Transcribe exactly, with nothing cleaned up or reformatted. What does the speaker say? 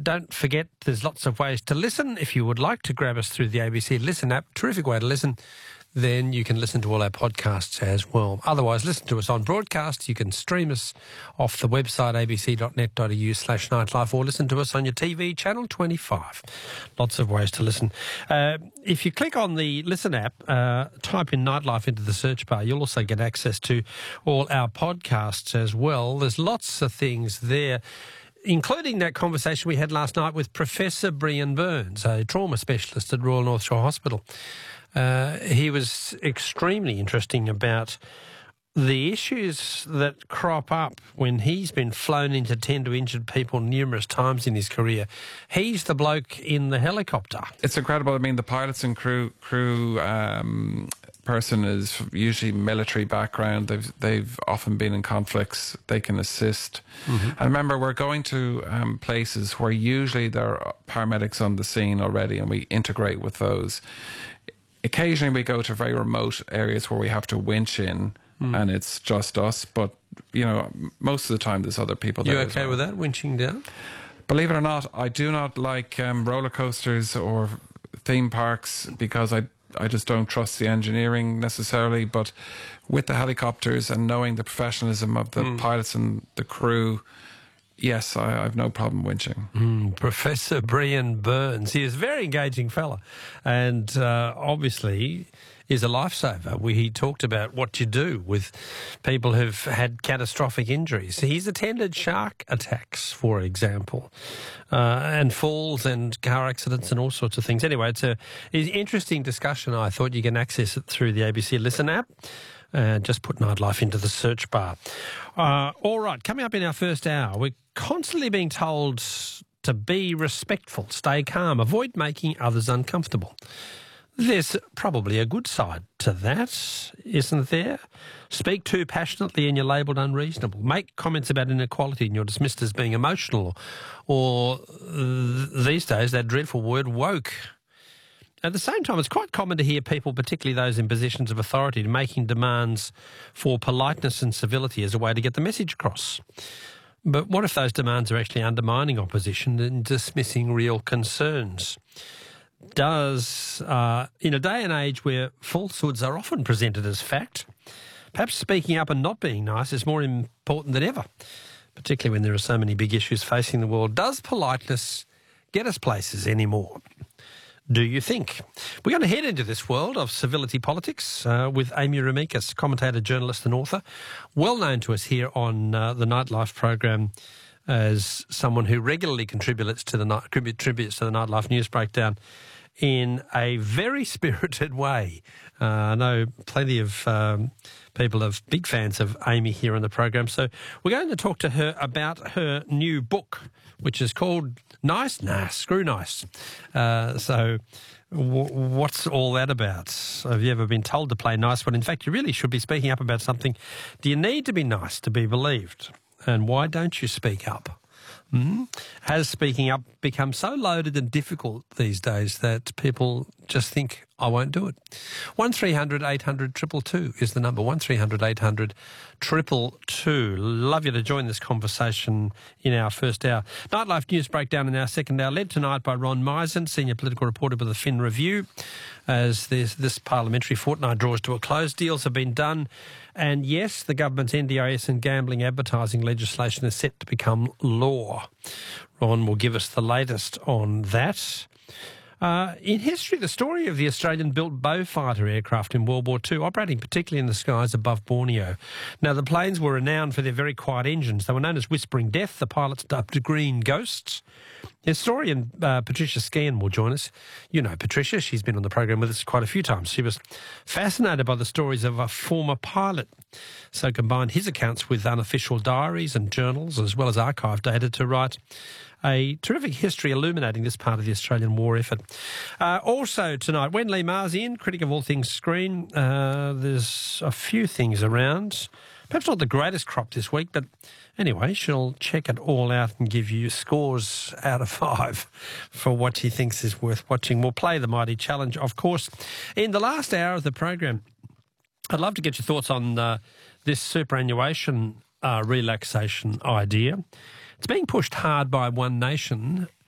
don't forget, there's lots of ways to listen. If you would like to grab us through the A B C Listen app, terrific way to listen, then you can listen to all our podcasts as well. Otherwise, listen to us on broadcast. You can stream us off the website abc.net.au slash nightlife or listen to us on your T V, Channel twenty-five. Lots of ways to listen. Uh, if you click on the Listen app, uh, type in Nightlife into the search bar, you'll also get access to all our podcasts as well. There's lots of things there, including that conversation we had last night with Professor Brian Burns, a trauma specialist at Royal North Shore Hospital. Uh, he was extremely interesting about the issues that crop up when he's been flown in to tend to injured people numerous times in his career. He's the bloke in the helicopter. It's incredible. I mean, the pilots and crew crew um, person is usually military background. They've they've often been in conflicts. They can assist. Mm-hmm. And remember, we're going to um, places where usually there are paramedics on the scene already, and we integrate with those. Occasionally we go to very remote areas where we have to winch in mm. and it's just us. But, you know, most of the time there's other people there. You okay well. with that, winching down? Believe it or not, I do not like um, roller coasters or theme parks because I, I just don't trust the engineering necessarily. But with the helicopters and knowing the professionalism of the mm. pilots and the crew, yes, I, I have no problem winching. Mm, Professor Brian Burns. He is a very engaging fella and uh, obviously is a lifesaver. We, he talked about what you do with people who've had catastrophic injuries. He's attended shark attacks, for example, uh, and falls and car accidents and all sorts of things. Anyway, it's, a, it's an interesting discussion. I thought you can access it through the A B C Listen app. Uh, just put Nightlife into the search bar. Uh, all right, coming up in our first hour, we're constantly being told to be respectful, stay calm, avoid making others uncomfortable. There's probably a good side to that, isn't there? Speak too passionately and you're labelled unreasonable. Make comments about inequality and you're dismissed as being emotional. Or uh, these days, that dreadful word woke. At the same time, it's quite common to hear people, particularly those in positions of authority, making demands for politeness and civility as a way to get the message across. But what if those demands are actually undermining opposition and dismissing real concerns? Does, uh, in a day and age where falsehoods are often presented as fact, perhaps speaking up and not being nice is more important than ever, particularly when there are so many big issues facing the world. Does politeness get us places anymore? Do you think? We're going to head into this world of civility politics uh, with Amy Remeikis, commentator, journalist and author, well known to us here on uh, the Nightlife program as someone who regularly contributes to the night, contributes to the Nightlife News Breakdown in a very spirited way. Uh, I know plenty of um, people are big fans of Amy here on the program, so we're going to talk to her about her new book, which is called Nice? Nah, Screw Nice. Uh, so w- what's all that about? Have you ever been told to play nice when in fact you really should be speaking up about something? Do you need to be nice to be believed? And why don't you speak up? Mm-hmm. Has speaking up become so loaded and difficult these days that people just think, I won't do it? one three hundred eight hundred two two two is the number, one three hundred eight hundred two two two. Love you to join this conversation in our first hour. Nightlife News Breakdown in our second hour, led tonight by Ron Meisen, senior political reporter with the Fin Review. As this, this parliamentary fortnight draws to a close, deals have been done. And yes, the government's N D I S and gambling advertising legislation is set to become law. Ron will give us the latest on that. Uh, in history, the story of the Australian-built Beaufighter aircraft in World War Two, operating particularly in the skies above Borneo. Now, the planes were renowned for their very quiet engines. They were known as Whispering Death. The pilots dubbed Green Ghosts. Historian uh, Patricia Scan will join us. You know Patricia, she's been on the program with us quite a few times. She was fascinated by the stories of a former pilot, so combined his accounts with unofficial diaries and journals as well as archive data to write a terrific history illuminating this part of the Australian war effort. Uh, also tonight, Wen Lee Ma's in, critic of all things screen. Uh, there's a few things around. Perhaps not the greatest crop this week, but anyway, she'll check it all out and give you scores out of five for what she thinks is worth watching. We'll play the Mighty Challenge, of course. In the last hour of the program, I'd love to get your thoughts on uh, this superannuation uh, relaxation idea. It's being pushed hard by One Nation